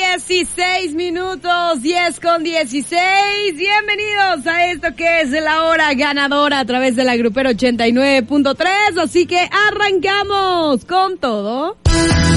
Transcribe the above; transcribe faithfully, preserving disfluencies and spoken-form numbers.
dieciséis minutos, diez con dieciséis. Bienvenidos a esto que es la hora ganadora a través de la Grupera ochenta y nueve punto tres. Así que arrancamos con todo.